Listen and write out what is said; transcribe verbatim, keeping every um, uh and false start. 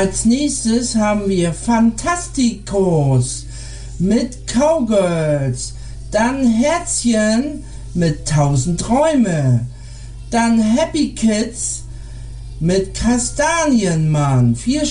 Als nächstes haben wir Fantasticos mit Cowgirls, dann Herzchen mit Tausend Träume, dann Happy Kids mit Kastanienmann. Viel